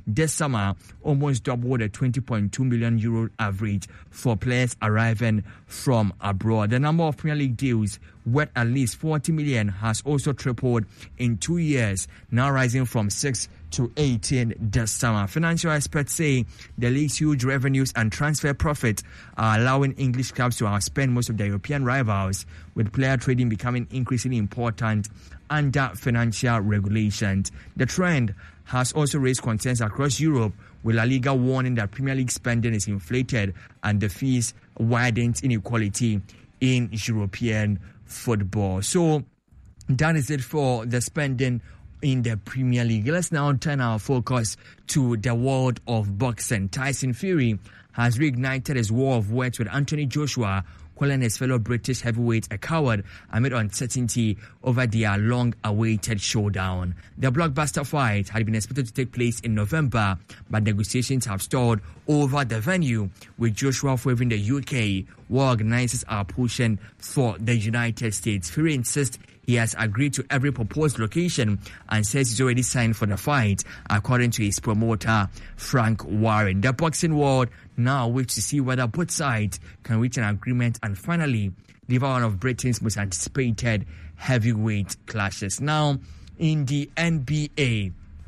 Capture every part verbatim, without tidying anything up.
this summer almost doubled the twenty point two million euro average for players arriving from abroad. The number of Premier League deals worth at least forty million has also tripled in two years, now rising from six to eighteen this summer. Financial experts say the league's huge revenues and transfer profit are allowing English clubs to outspend most of their European rivals, with player trading becoming increasingly important under financial regulations. The trend has also raised concerns across Europe, with La Liga warning that Premier League spending is inflated and the fees widens inequality in European football. So that is it for the spending in the Premier League. Let's now turn our focus to the world of boxing. Tyson Fury has reignited his war of words with Anthony Joshua, calling his fellow British heavyweight a coward amid uncertainty over their long-awaited showdown. The blockbuster fight had been expected to take place in November, but negotiations have stalled over the venue, with Joshua favoring the U K, while organizers are pushing for the United States. Fury insists he has agreed to every proposed location and says he's already signed for the fight, according to his promoter, Frank Warren. The boxing world now waits to see whether both sides can reach an agreement and finally deliver one of Britain's most anticipated heavyweight clashes. Now, in the N B A,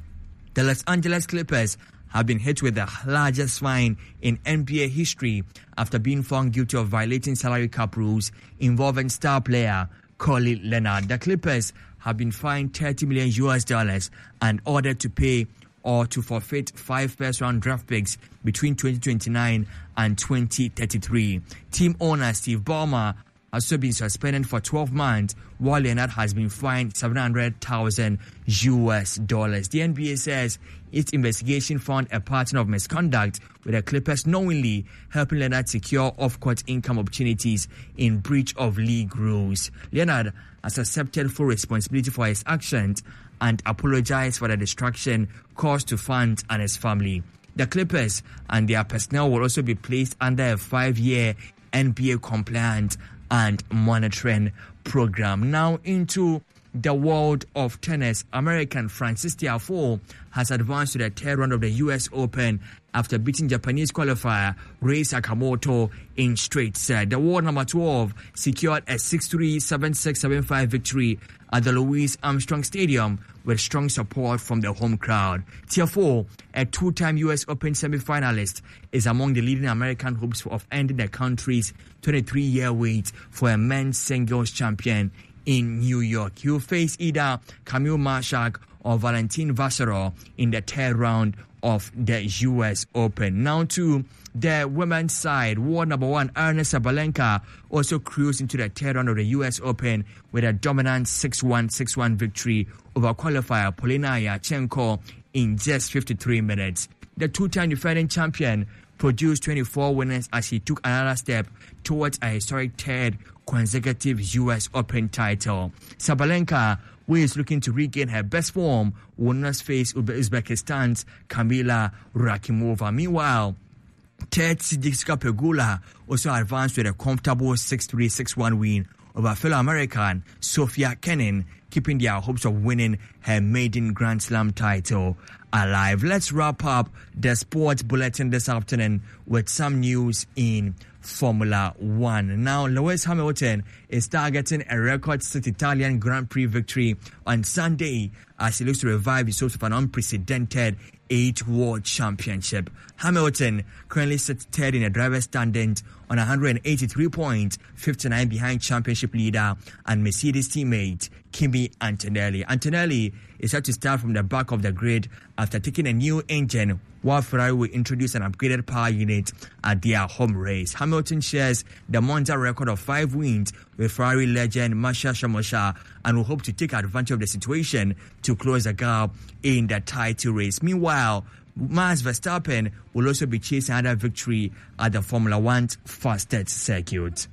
the Los Angeles Clippers have been hit with the largest fine in N B A history after being found guilty of violating salary cap rules involving star player Kawhi Leonard. The Clippers have been fined thirty million U S dollars and ordered to pay or to forfeit five first-round draft picks between twenty twenty-nine and twenty thirty-three. Team owner Steve Ballmer has also been suspended for twelve months, while Leonard has been fined seven hundred thousand U S dollars. The N B A says its investigation found a pattern of misconduct, with the Clippers knowingly helping Leonard secure off-court income opportunities in breach of league rules. Leonard has accepted full responsibility for his actions and apologized for the destruction caused to fans and his family. The Clippers and their personnel will also be placed under a five-year N B A compliant and monitoring program. Now into the world of tennis. American Francis Tiafoe has advanced to the third round of the U S Open after beating Japanese qualifier Rei Sakamoto in straight set. The world number twelve secured a six three, seven six, seven five victory at the Louis Armstrong Stadium with strong support from the home crowd. Tiafoe, a two-time U S Open semi-finalist, is among the leading American hopes of ending the country's twenty-three-year wait for a men's singles champion in New York. He will face either Kamil Marshak or Valentin Vassarov in the third round of the U S Open. Now to the women's side, world number one Aryna Sabalenka also cruised into the third round of the U S Open with a dominant six one, six one victory over qualifier Polina Yachenko in just fifty-three minutes. The two-time defending champion produced twenty-four winners as he took another step towards a historic third consecutive U S Open title. Sabalenka, who is looking to regain her best form, will not face Uzbekistan's Kamila Rakimova. Meanwhile, third Sidika Pegula also advanced with a comfortable six three, six one win over fellow American Sofia Kenin, keeping their hopes of winning her maiden Grand Slam title alive. Let's wrap up the sports bulletin this afternoon with some news in Formula One. Now, Lewis Hamilton is targeting a record-set Italian Grand Prix victory on Sunday as he looks to revive his hopes of an unprecedented eighth World Championship. Hamilton currently sits third in the driver's standings on one hundred eighty-three points, fifty-nine behind championship leader and Mercedes teammate Kimi Antonelli. Antonelli is set to start from the back of the grid after taking a new engine, while Ferrari will introduce an upgraded power unit at their home race. Hamilton shares the Monza record of five wins with Ferrari legend Masha Shamosha and will hope to take advantage of the situation to close the gap in the title race. Meanwhile, Max Verstappen will also be chasing another victory at the Formula One's fastest circuit.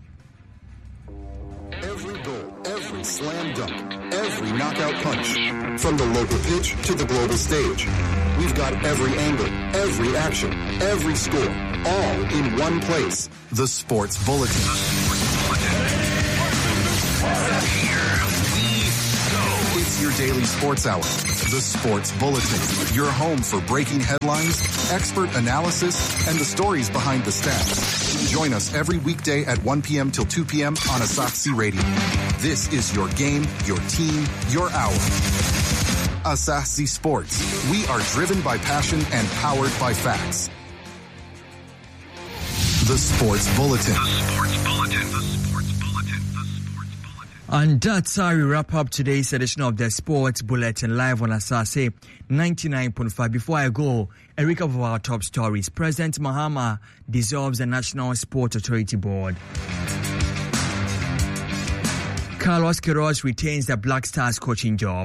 Every goal, every slam dunk, every knockout punch, from the local pitch to the global stage. We've got every angle, every action, every score, all in one place. The Sports Bulletin. Here we go. It's your daily sports hour, the Sports Bulletin, your home for breaking headlines, expert analysis, and the stories behind the stats. Join us every weekday at one p.m. till two p.m. on Asahi Radio. This is your game, your team, your hour. Asahi Sports. We are driven by passion and powered by facts. The Sports Bulletin. The Sports Bulletin. The Sports Bulletin. The Sports Bulletin. And that's how we wrap up today's edition of the Sports Bulletin live on Asahi ninety-nine point five. Before I go, a recap of our top stories. President Mahama dissolves the National Sport Authority Board. Carlos Queiroz retains the Black Stars coaching job.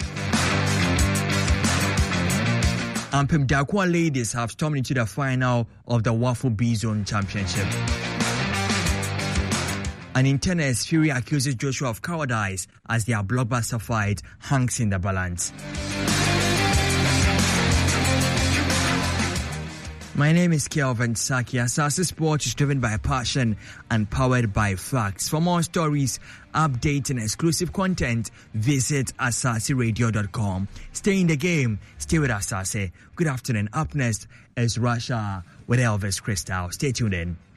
Ampem Darkwa ladies have stormed into the final of the Waffle B Zone Championship. And in tennis, Fury accuses Joshua of cowardice as their blockbuster fight hangs in the balance. My name is Kelvin Saki. Asahi Sports is driven by passion and powered by facts. For more stories, updates, and exclusive content, visit asahi radio dot com. Stay in the game. Stay with Asahi. Good afternoon. Up next is Russia with Elvis Crystal. Stay tuned in.